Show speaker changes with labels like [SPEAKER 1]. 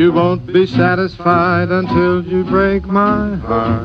[SPEAKER 1] You won't be satisfied until you break my heart.